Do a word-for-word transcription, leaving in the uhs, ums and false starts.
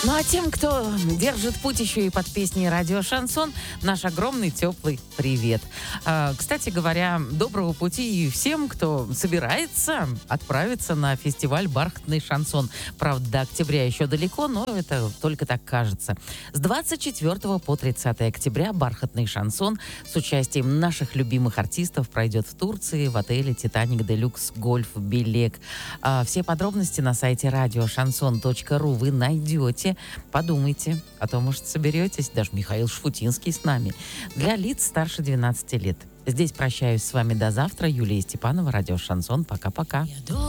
Ну а тем, кто держит путь еще и под песни радио «Шансон», наш огромный теплый привет. А, кстати говоря, доброго пути и всем, кто собирается отправиться на фестиваль «Бархатный шансон». Правда, до октября еще далеко, но это только так кажется. С двадцать четвёртого по тридцатое октября «Бархатный шансон» с участием наших любимых артистов пройдет в Турции в отеле «Титаник Делюкс Гольф Белек». А, все подробности на сайте радио шансон точка ру вы найдете. Подумайте, а то, может, соберетесь. Даже Михаил Шфутинский с нами. Для лиц старше двенадцати лет. Здесь прощаюсь с вами до завтра. Юлия Степанова, радио «Шансон». Пока-пока.